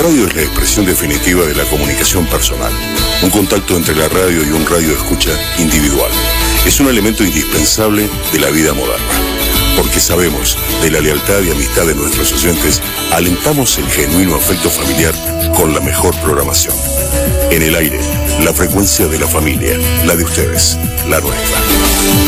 radio es la expresión definitiva de la comunicación personal, un contacto entre la radio y un radio escucha individual. Es un elemento indispensable de la vida moderna, porque sabemos de la lealtad y amistad de nuestros oyentes, alentamos el genuino afecto familiar con la mejor programación. En el aire, la frecuencia de la familia, la de ustedes, la nuestra.